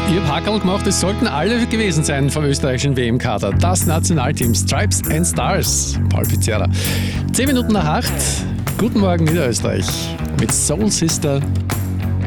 Ich habe Hackerl gemacht, es sollten alle gewesen sein vom österreichischen WM-Kader. Das Nationalteam Stripes and Stars, Paul Pizzerra. 10 Minuten nach 8, guten Morgen Niederösterreich mit Soul Sister